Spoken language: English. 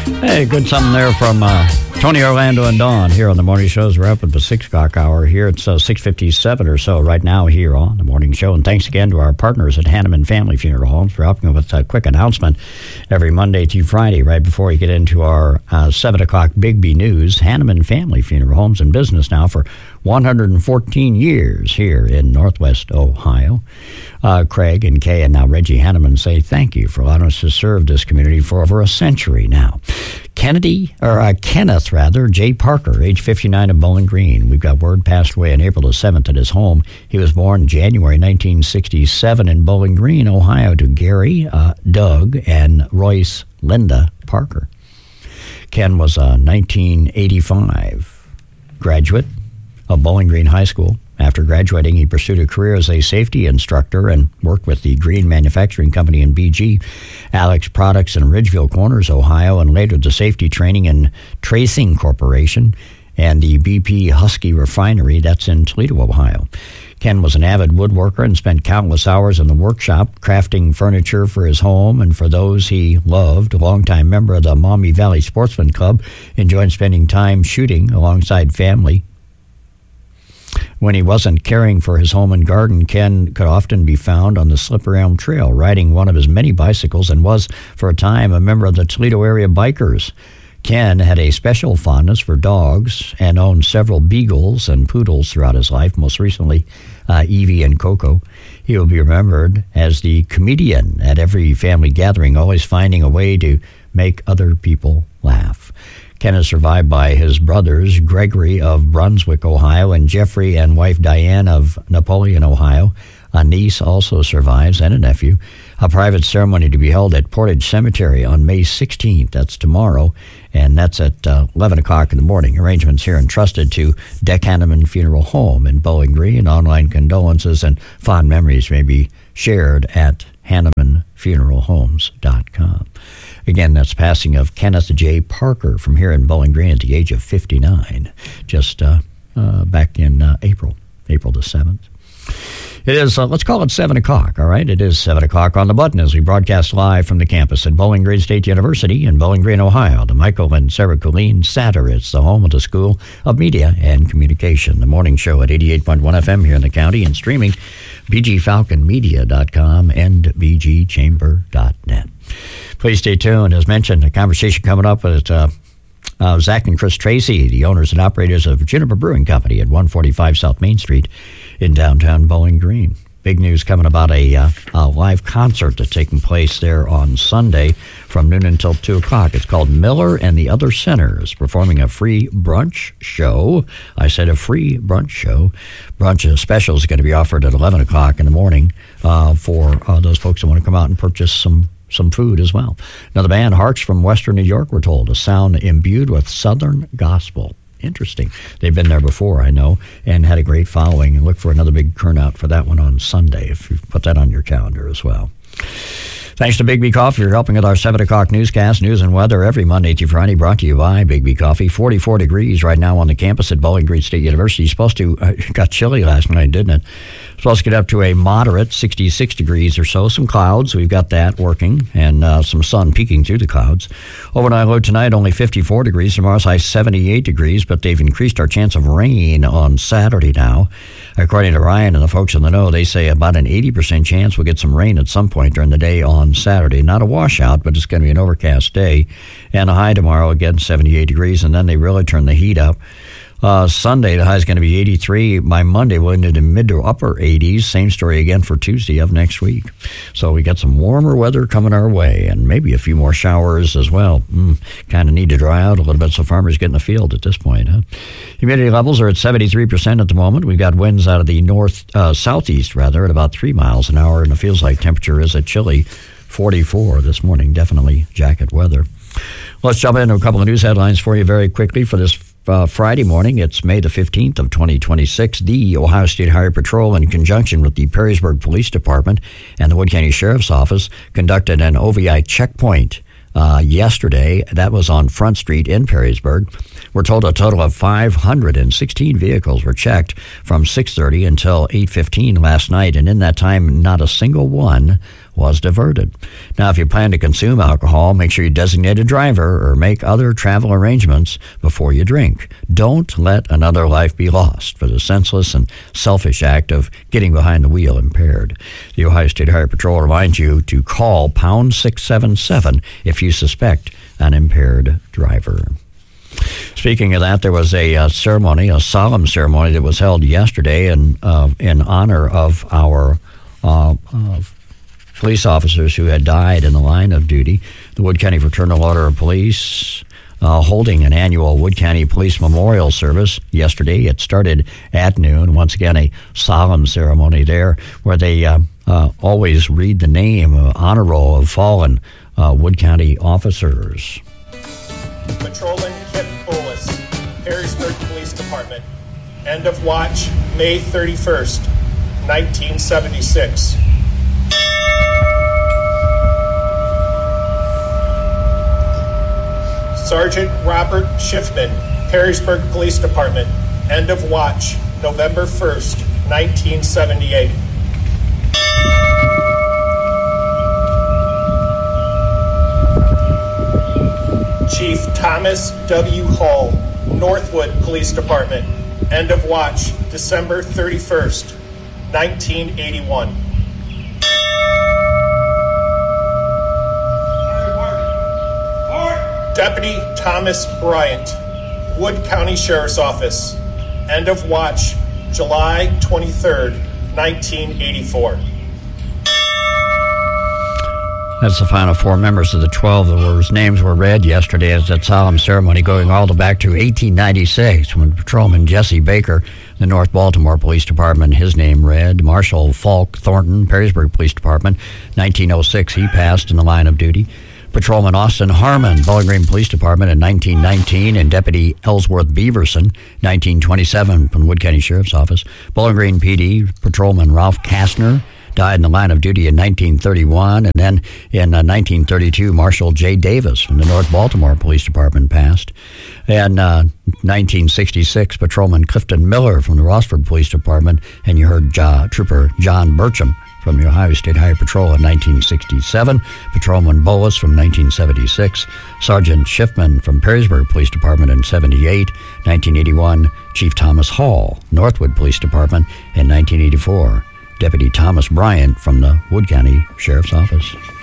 Hey, good something there from Tony Orlando and Dawn here on the morning shows. We're up at the 6 o'clock hour here. It's 6:57 or so right now here on the morning show. And thanks again to our partners at Hanneman Family Funeral Homes for helping with a quick announcement every Monday through Friday right before we get into our 7 o'clock Bigby News. Hanneman Family Funeral Homes in business now for 114 years here in Northwest Ohio. Craig and Kay and now Reggie Hanneman say thank you for allowing us to serve this community for over a century now. Kenneth J. Parker, age 59 of Bowling Green. We've got word passed away on April the 7th at his home. He was born January 1967 in Bowling Green, Ohio, to Gary, Doug, and Royce Linda Parker. Ken was a 1985 graduate of Bowling Green High School. After graduating, he pursued a career as a safety instructor and worked with the Green Manufacturing Company in BG, Alex Products in Ridgeville Corners, Ohio, and later the Safety Training and Tracing Corporation and the BP Husky Refinery, that's in Toledo, Ohio. Ken was an avid woodworker and spent countless hours in the workshop crafting furniture for his home and for those he loved. A longtime member of the Maumee Valley Sportsman Club, enjoyed spending time shooting alongside family. When he wasn't caring for his home and garden, Ken could often be found on the Slippery Elm Trail riding one of his many bicycles and was, for a time, a member of the Toledo area bikers. Ken had a special fondness for dogs and owned several beagles and poodles throughout his life, most recently Evie and Coco. He will be remembered as the comedian at every family gathering, always finding a way to make other people laugh. Ken is survived by his brothers, Gregory of Brunswick, Ohio, and Jeffrey and wife Diane of Napoleon, Ohio. A niece also survives, and a nephew. A private ceremony to be held at Portage Cemetery on May 16th. That's tomorrow, and that's at 11 o'clock in the morning. Arrangements here entrusted to Deck Hanneman Funeral Home in Bowling Green. Online condolences and fond memories may be shared at HannemanFuneralHomes.com. Again, that's passing of Kenneth J. Parker from here in Bowling Green at the age of 59, just back in April the 7th. It is, let's call it 7 o'clock, all right? It is 7 o'clock on the button as we broadcast live from the campus at Bowling Green State University in Bowling Green, Ohio. The Michael and Sarah Colleen Satter. It's the home of the School of Media and Communication. The morning show at 88.1 FM here in the county and streaming bgfalconmedia.com and bgchamber.net. Please stay tuned. As mentioned, a conversation coming up with Zach and Chris Tracy, the owners and operators of Juniper Brewing Company at 145 South Main Street in downtown Bowling Green. Big news coming about a live concert that's taking place there on Sunday from noon until 2 o'clock. It's called Miller and the Other Sinners, performing a free brunch show. I said a free brunch show. Brunch special is going to be offered at 11 o'clock in the morning for those folks that want to come out and purchase some food as well. Now, the band Hearts from Western New York, we're told, a sound imbued with Southern gospel. Interesting. They've been there before, I know, and had a great following. And look for another big turnout for that one on Sunday, if you put that on your calendar as well. Thanks to Big B Coffee for helping with our 7 o'clock newscast, news and weather every Monday through Friday, brought to you by Big B Coffee. 44 degrees right now on the campus at Bowling Green State University. Supposed to, it got chilly last night, didn't it? Supposed to get up to a moderate 66 degrees or so. Some clouds, we've got that working, and some sun peeking through the clouds. Overnight low tonight, only 54 degrees. Tomorrow's high 78 degrees, but they've increased our chance of rain on Saturday now. According to Ryan and the folks in the know, they say about an 80% chance we'll get some rain at some point during the day on Saturday. Not a washout, but it's going to be an overcast day. And a high tomorrow, again, 78 degrees, and then they really turn the heat up. Sunday, the high is going to be 83. By Monday, we'll into the mid to upper 80s. Same story again for Tuesday of next week. So we got some warmer weather coming our way, and maybe a few more showers as well. Kind of need to dry out a little bit so farmers get in the field at this point. Humidity levels are at 73% at the moment. We've got winds out of the southeast at about 3 miles an hour, and it feels like temperature is a chilly 44 this morning. Definitely jacket weather. Let's jump into a couple of news headlines for you very quickly for this Friday morning. It's May the 15th of 2026. The Ohio State Highway Patrol, in conjunction with the Perrysburg Police Department and the Wood County Sheriff's Office, conducted an OVI checkpoint yesterday. That was on Front Street in Perrysburg. We're told a total of 516 vehicles were checked from 6:30 until 8:15 last night, and in that time, not a single one was diverted. Now, if you plan to consume alcohol, make sure you designate a driver or make other travel arrangements before you drink. Don't let another life be lost for the senseless and selfish act of getting behind the wheel impaired. The Ohio State Highway Patrol reminds you to call pound 677 if you suspect an impaired driver. Speaking of that, there was a ceremony, a solemn ceremony that was held yesterday in honor of our police officers who had died in the line of duty. The Wood County Fraternal Order of Police holding an annual Wood County Police Memorial Service yesterday. It started at noon. Once again, a solemn ceremony there where they always read the name, honor roll of fallen Wood County officers. Patrolman Kip Bolus, Perrysburg Police Department. End of watch, May 31st, 1976. Sergeant Robert Schiffman, Perrysburg Police Department. End of watch, November 1st, 1978. Chief Thomas W. Hall, Northwood Police Department. End of watch, December 31st, 1981. Deputy Thomas Bryant, Wood County Sheriff's Office. End of watch, July 23rd, 1984. That's the final four members of the 12 whose names were read yesterday at that solemn ceremony going all the way back to 1896 when Patrolman Jesse Baker, the North Baltimore Police Department, his name read. Marshal Falk Thornton, Perrysburg Police Department, 1906, he passed in the line of duty. Patrolman Austin Harmon, Bowling Green Police Department in 1919, and Deputy Ellsworth Beaverson, 1927, from Wood County Sheriff's Office. Bowling Green PD, Patrolman Ralph Kastner, died in the line of duty in 1931, and then in 1932, Marshal J. Davis from the North Baltimore Police Department passed. And 1966, Patrolman Clifton Miller from the Rossford Police Department, and you heard Trooper John Burcham from the Ohio State Highway Patrol in 1967, Patrolman Bolus from 1976, Sergeant Schiffman from Perrysburg Police Department in 78, 1981, Chief Thomas Hall, Northwood Police Department in 1984, Deputy Thomas Bryant from the Wood County Sheriff's Office.